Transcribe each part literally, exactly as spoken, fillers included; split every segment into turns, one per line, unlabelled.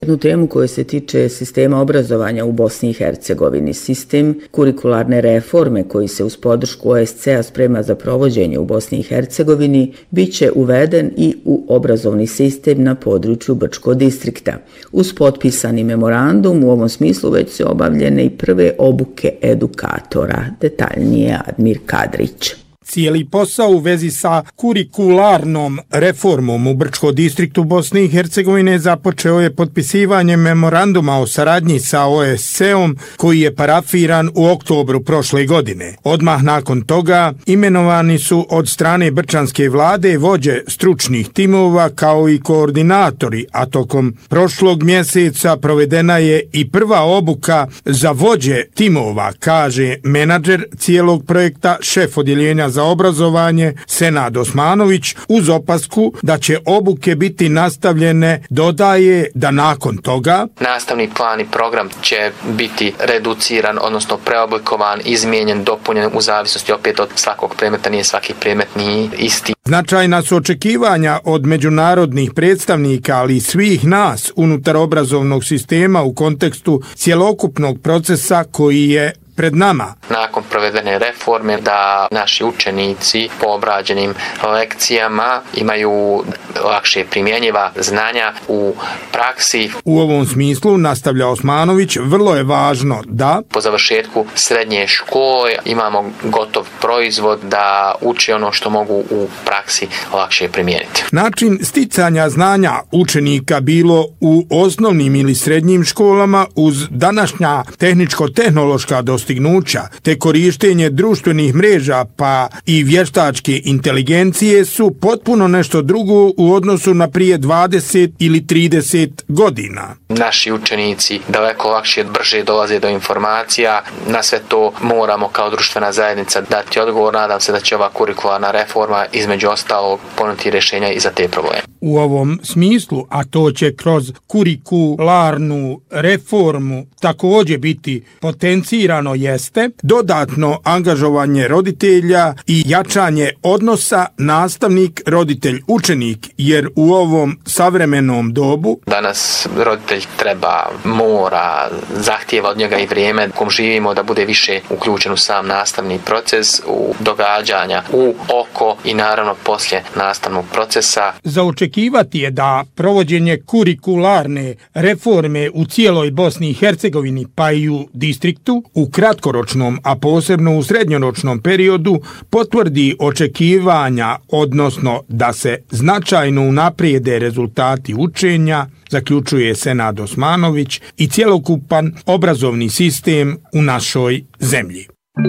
Jednu temu koja se tiče sistema obrazovanja u Bosni i Hercegovini. Sistem kurikularne reforme koji se uz podršku O S C-a sprema za provođenje u Bosni i Hercegovini bit će uveden i u obrazovni sistem na području Brčkog distrikta. Uz potpisani memorandum u ovom smislu već su obavljene i prve obuke edukatora. Detaljnije Admir Kadrić.
Cijeli posao u vezi sa kurikularnom reformom u Brčkom distriktu Bosne i Hercegovine započeo je potpisivanjem memoranduma o saradnji sa O S C-om koji je parafiran u oktobru prošle godine. Odmah nakon toga imenovani su od strane brčanske vlade vođe stručnih timova kao i koordinatori, a tokom prošlog mjeseca provedena je i prva obuka za vođe timova, kaže menadžer cijelog projekta, šef odjeljenja za obrazovanje Senad Osmanović, uz opasku da će obuke biti nastavljene. Dodaje da nakon toga
nastavni plan i program će biti reduciran, odnosno preoblikovan, izmijenjen, dopunjen u zavisnosti opet od svakog predmeta, nije svaki predmet ni isti.
Značajna su očekivanja od međunarodnih predstavnika, ali i svih nas unutar obrazovnog sistema u kontekstu cjelokupnog procesa koji je pred nama.
Nakon provedene reforme da naši učenici po obrađenim lekcijama imaju lakše primjenjiva znanja u praksi.
U ovom smislu, nastavlja Osmanović, vrlo je važno da
po završetku srednje škole imamo gotov proizvod da uče ono što mogu u praksi lakše primijeniti.
Način sticanja znanja učenika bilo u osnovnim ili srednjim školama uz današnja tehničko-tehnološka dostignuća te korištenje društvenih mreža pa i vještačke inteligencije su potpuno nešto drugo u odnosu na prije dvadeset ili trideset godina.
Naši učenici daleko lakše brže dolaze do informacija. Na sve to moramo kao društvena zajednica dati odgovor. Nadam se da će ova kurikularna reforma između ostalog ponuditi rješenja i za te probleme.
U ovom smislu, a to će kroz kurikularnu reformu također biti potencirano, jeste dodatno angažovanje roditelja i jačanje odnosa nastavnik-roditelj-učenik, jer u ovom savremenom dobu
danas roditelj treba, mora, zahtijeva od njega i vrijeme u kom živimo da bude više uključen u sam nastavni proces, u događanja, u oko i naravno poslije nastavnog procesa.
Za očekivati je da provođenje kurikularne reforme u cijeloj Bosni i Hercegovini pa i u distriktu u kratkoročnom, a posebno u srednjoročnom periodu potvrdi očekivanja, odnosno da se značajno unaprijede rezultati učenja, zaključuje Senad Osmanović, i cjelokupan obrazovni sistem u našoj zemlji.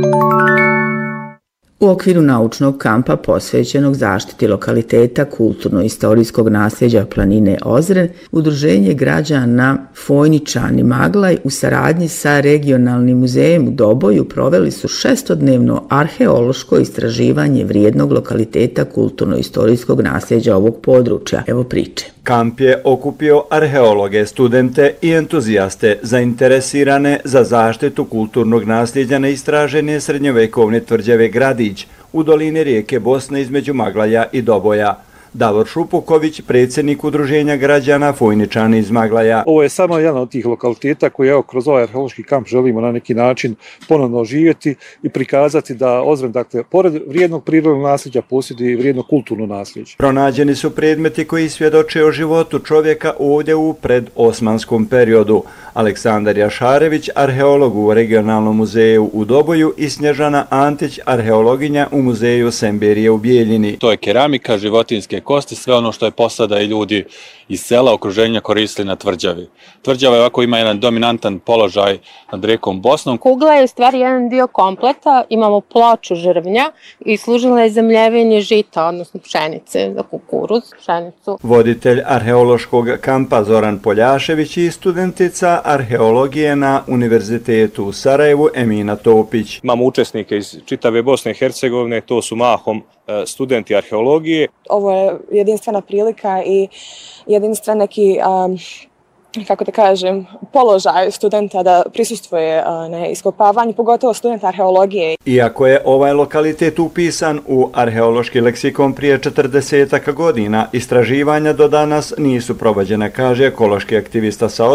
U okviru naučnog kampa posvećenog zaštiti lokaliteta kulturno-istorijskog nasljeđa planine Ozren, Udruženje građana Fojničani Maglaj u saradnji sa regionalnim muzejem u Doboju proveli su šestodnevno arheološko istraživanje vrijednog lokaliteta kulturno-istorijskog nasljeđa ovog područja. Evo priče.
Kamp je okupio arheologe, studente i entuzijaste zainteresirane za zaštitu kulturnog nasljeđa neistražene srednjovekovne tvrđave Gradić u dolini rijeke Bosne između Maglaja i Doboja. Davor Šupuković, predsjednik Udruženja građana Fojničani iz Maglaja.
Ovo je samo jedan od tih lokaliteta koji evo, kroz ovaj arheološki kamp želimo na neki način ponovno oživjeti i prikazati da Ozren, dakle, pored vrijednog prirodnog nasljeđa posjeduje i vrijedno kulturno nasljeđe.
Pronađeni su predmeti koji svjedoče o životu čovjeka ovdje u predosmanskom periodu. Aleksandar Jašarević, arheolog u regionalnom muzeju u Doboju, i Snježana Antić, arheologinja u muzeju Semberije u Bijeljini.
To je keramika, životinjske kosti, sve ono što je posada i ljudi iz sela okruženja koristili na tvrđavi. Tvrđava ovako ima jedan dominantan položaj nad rijekom Bosnom.
Kugla je u stvari jedan dio kompleta, imamo ploču žrvnja i služila je za mljevenje žita, odnosno pšenice, za kukuruz, pšenicu.
Voditelj arheološkog kampa Zoran Poljašević i studentica arheologije na Univerzitetu u Sarajevu Emina Topić.
Imamo učesnike iz čitave Bosne i Hercegovine, to su mahom studenti arheologije.
Ovo je jedinstvena prilika i jedinstven neki um, kako da kažem, položaj studenta da prisustvuje na iskopavanju, pogotovo studenta arheologije.
Iako je ovaj lokalitet upisan u arheološki leksikon prije četrdesetak godina, istraživanja do danas nisu provođene, kaže ekološki aktivista sa